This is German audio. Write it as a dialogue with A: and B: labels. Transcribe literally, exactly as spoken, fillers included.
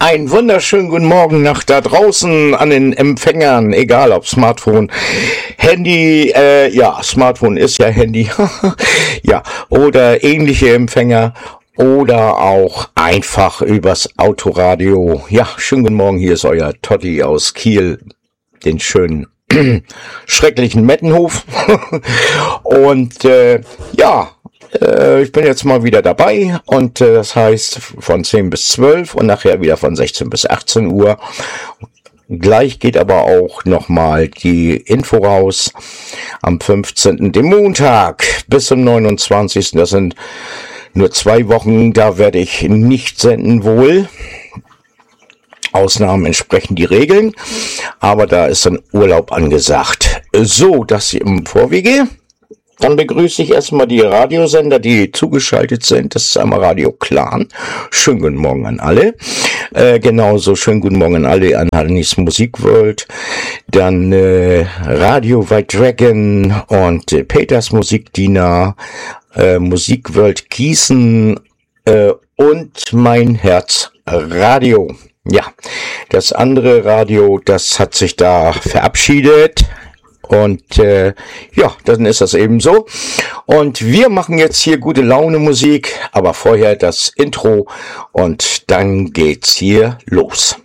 A: Einen wunderschönen guten Morgen nach da draußen an den Empfängern, egal ob Smartphone, Handy, äh, ja, Smartphone ist ja Handy, ja, oder ähnliche Empfänger oder auch einfach übers Autoradio. Ja, schönen guten Morgen, hier ist euer Totti aus Kiel, den schönen, schrecklichen Mettenhof und äh, ja, ich bin jetzt mal wieder dabei und äh, das heißt von zehn bis zwölf und nachher wieder von sechzehn bis achtzehn Uhr. Gleich geht aber auch nochmal die Info raus am fünfzehnten, dem Montag, bis zum neunundzwanzigsten Das sind nur zwei Wochen, da werde ich nicht senden wohl. Ausnahmen entsprechen die Regeln, aber da ist dann Urlaub angesagt. So, das im Vorwege. Dann begrüße ich erstmal die Radiosender, die zugeschaltet sind. Das ist einmal Radio Clan. Schönen guten Morgen an alle. Äh, genauso schönen guten Morgen an alle an Hannis Musikworld. Dann äh, Radio White Dragon und äh, Peters Musikdiener, äh, Musikworld Gießen äh, und Mein Herz Radio. Ja, das andere Radio, das hat sich da verabschiedet. Und äh, ja, dann ist das eben so. Und wir machen jetzt hier gute Laune Musik, aber vorher das Intro und dann geht's hier los.